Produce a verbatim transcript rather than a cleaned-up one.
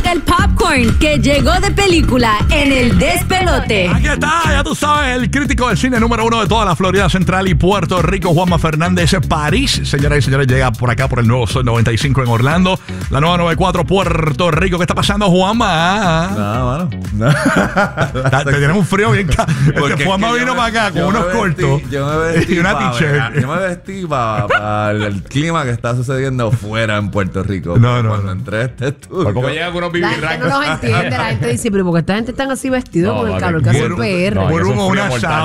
llega el popcorn que llegó de película en el despelote. Aquí está, ya tú sabes, el crítico del cine número uno de toda la Florida Central y Puerto Rico, Juanma Fernández. París, señoras y señores, llega por acá por el nuevo Sol noventa y cinco en Orlando, la nueva noventa y cuatro Puerto Rico. ¿Qué está pasando, Juanma? Nada, mano. Te tenemos un frío bien ca... Porque Juanma vino para acá con unos cortos yo me vestí y una pa t-shirt. ver, Yo me vestí para pa el, el clima que está sucediendo fuera en Puerto Rico. No, no, Cuando no. entré a este estudio. Por poco llega con unos La gente no bibirracos. nos entiende, la gente dice, pero porque esta gente están así vestidos No, con el papi, calor que hace el bueno, P R. no, Por yo soy un frío una mortal.